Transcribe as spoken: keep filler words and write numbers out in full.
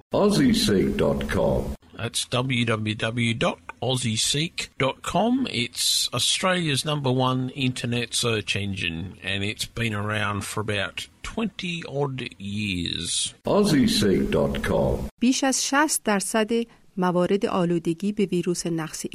aussie seek dot com. That's w w w dot aussie seek dot com. It's Australia's number one internet search engine, and it's been around for about twenty odd years. aussie seek dot com. بیش از شصت درصد موارد آلودگی به ویروس نقص